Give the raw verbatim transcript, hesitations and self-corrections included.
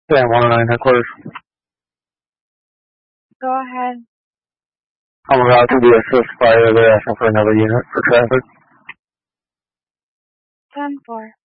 Dan one oh nine headquarters. Go ahead. I'm about to be assist fire. They're asking for another unit for traffic. ten four.